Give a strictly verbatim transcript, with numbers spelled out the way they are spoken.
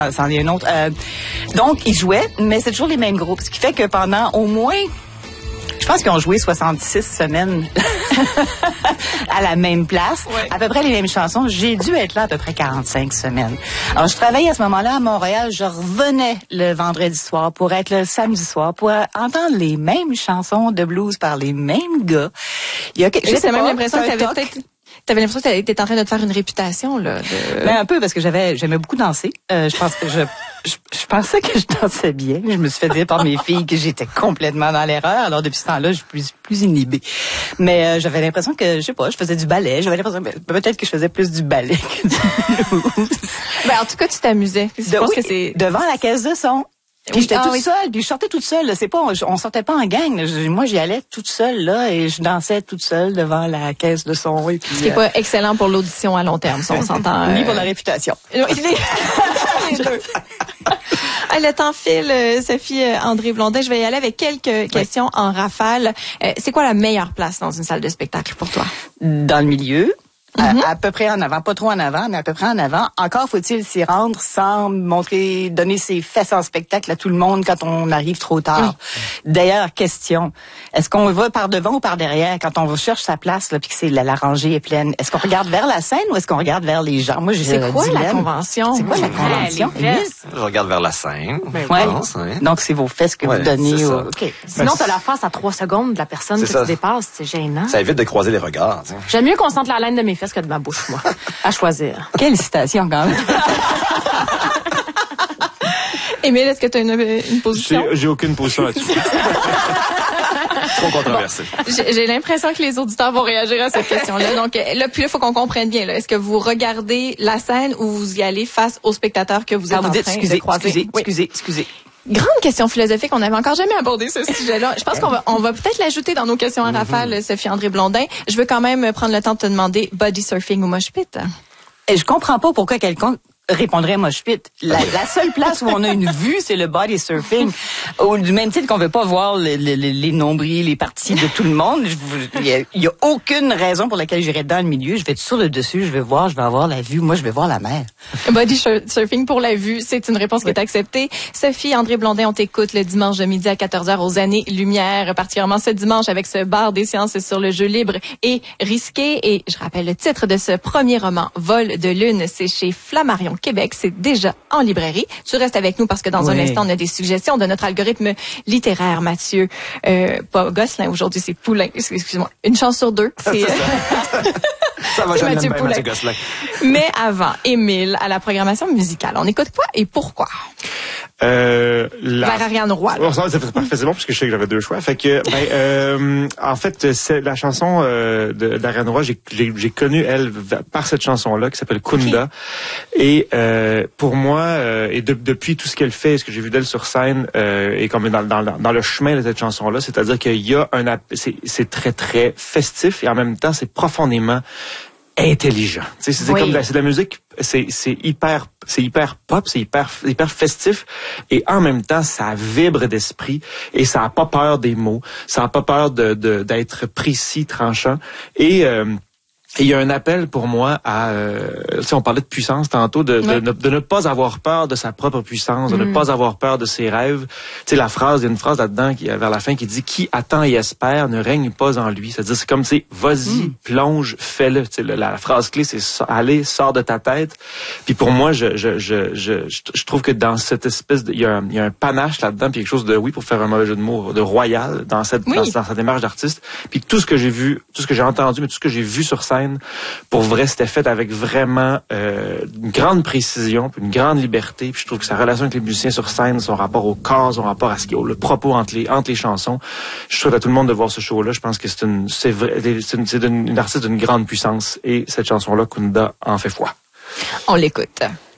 C'en est une autre. Euh, donc, ils jouaient, mais c'est toujours les mêmes groupes. Ce qui fait que pendant au moins, je pense qu'ils ont joué soixante-six semaines à la même place, ouais. À peu près les mêmes chansons. J'ai dû être là à peu près quarante-cinq semaines. Alors, je travaillais à ce moment-là à Montréal. Je revenais le vendredi soir pour être le samedi soir, pour entendre les mêmes chansons de blues par les mêmes gars. Il y a, j'ai même l'impression que tu avais peut-être... T'avais l'impression que t'étais en train de te faire une réputation, là. De... Ben, un peu, parce que j'avais, j'aimais beaucoup danser. Euh, je pense que je, je, je pensais que je dansais bien. Je me suis fait dire par mes filles que j'étais complètement dans l'erreur. Alors, depuis ce temps-là, je suis plus, plus inhibée. Mais, euh, j'avais l'impression que, je sais pas, je faisais du ballet. J'avais l'impression que, peut-être que je faisais plus du ballet que du blues. Ben, en tout cas, tu t'amusais. Je de, pense oui, que c'est... devant la caisse de son. Puis j'étais ah, toute oui. seule, puis je sortais toute seule. Là. C'est pas, on, on sortait pas en gang. Je, moi, j'y allais toute seule là, et je dansais toute seule devant la caisse de son. Et puis, ce qui est euh... pas excellent pour l'audition à long terme, si on s'entend. Ni euh... pour la réputation. les deux. Ah, le temps file, Sophie André Blondin. Je vais y aller avec quelques oui. questions en rafale. Euh, c'est quoi la meilleure place dans une salle de spectacle pour toi? Dans le milieu. Mm-hmm. À, à peu près en avant, pas trop en avant, mais à peu près en avant. Encore faut-il s'y rendre sans montrer, donner ses fesses en spectacle à tout le monde quand on arrive trop tard. Oui. D'ailleurs, question, est-ce qu'on va par devant ou par derrière quand on cherche sa place là, puis que c'est la, la rangée est pleine? Est-ce qu'on regarde vers la scène ou est-ce qu'on regarde vers les gens? Moi, j'ai c'est quoi dilemme. la convention? C'est quoi la convention? Je regarde vers la scène. Ben, ouais. pense, hein. Donc c'est vos fesses que ouais, vous donnez. Au... Okay. Sinon, t'as la face à trois secondes de la personne c'est que ça. Tu dépasses, c'est gênant. Ça évite de croiser les regards. T'sais. J'aime mieux qu'on sente la laine de mes fesses que de ma bouche, moi. À choisir. Quelle citation, quand même. Émile, est-ce que tu as une, une position? J'ai, j'ai aucune position là-dessus. Trop controversé. Bon, j'ai, j'ai l'impression que les auditeurs vont réagir à cette question-là. Donc là, puis il faut qu'on comprenne bien. Là. Est-ce que vous regardez la scène ou vous y allez face aux spectateurs que vous êtes ah, vous en dites, train excusez, de croiser? Excusez, oui. excusez, excusez. Grande question philosophique, on n'avait encore jamais abordé ce sujet-là. Je pense qu'on va, on va peut-être l'ajouter dans nos questions en rafale, mm-hmm. Sophie André Blondin. Je veux quand même prendre le temps de te demander body surfing ou mosh pit. Et je comprends pas pourquoi quelqu'un répondrait mosh pit. La, la seule place où on a une vue, c'est le body surfing. Au, du même titre qu'on veut pas voir les, les, les nombrils, les parties de tout le monde. Il y a, y a aucune raison pour laquelle j'irais dans le milieu. Je vais être sur le dessus, je vais voir, je vais avoir la vue. Moi, je vais voir la mer. Body surfing pour la vue, c'est une réponse oui. qui est acceptée. Sophie André Blondin, on t'écoute le dimanche de midi à quatorze heures aux Années-Lumière, particulièrement ce dimanche avec ce bar des sciences sur le jeu libre et risqué. Et je rappelle le titre de ce premier roman, Vol de lune, c'est chez Flammarion Québec. C'est déjà en librairie. Tu restes avec nous parce que dans oui. un instant, on a des suggestions de notre algorithme littéraire, Mathieu. Euh, pas Gosselin, aujourd'hui, c'est Poulain. Excuse-moi. Une chance sur deux. C'est, ça. Ça va, j'aime bien Mathieu Gosselin. Mais avant, Émile, à la programmation musicale, on écoute quoi et pourquoi? Euh, la... Vers Ariane Roy. Oh, ça, c'est parfait, c'est bon, parce que je sais que j'avais deux choix. Fait que, ben, euh, en fait, c'est la chanson euh, de, d'Ariane Roy, j'ai, j'ai, j'ai connu elle par cette chanson-là qui s'appelle Kunda. Okay. Et euh, pour moi, euh, et de, depuis tout ce qu'elle fait, ce que j'ai vu d'elle sur scène, euh, et comme dans, dans, dans le chemin de cette chanson-là, c'est-à-dire qu'il y a un, c'est, c'est très très festif et en même temps, c'est profondément intelligent. Tu sais, c'est, oui. comme de la, c'est de la musique, c'est, c'est hyper, c'est hyper pop, c'est hyper, hyper festif, et en même temps, ça vibre d'esprit, et ça a pas peur des mots, ça a pas peur de, de d'être précis, tranchant, et euh, Et il y a un appel pour moi à, euh, tu sais, on parlait de puissance tantôt, de, ouais. de, de, de ne pas avoir peur de sa propre puissance, de mm. ne pas avoir peur de ses rêves. Tu sais, la phrase, il y a une phrase là-dedans qui, vers la fin qui dit « Qui attend et espère ne règne pas en lui ». C'est-à-dire, c'est comme, tu sais, vas-y, mm. plonge, fais-le. Tu sais, la, la phrase clé, c'est « Allez, sors de ta tête ». Puis pour moi, je, je, je, je, je trouve que dans cette espèce de, il y a un, il y a un panache là-dedans, puis quelque chose de, oui, pour faire un mauvais jeu de mots, de royal dans cette, oui. dans, dans cette démarche d'artiste. Puis tout ce que j'ai vu, tout ce que j'ai entendu, mais tout ce que j'ai vu sur scène, pour vrai, c'était fait avec vraiment euh, une grande précision, puis une grande liberté. Puis je trouve que sa relation avec les musiciens sur scène, son rapport au corps, son rapport à ce qui est le propos entre les entre les chansons. Je souhaite à tout le monde de voir ce show-là. Je pense que c'est une c'est vrai, c'est une, c'est une, une artiste d'une grande puissance et cette chanson-là, Kunda, en fait foi. On l'écoute.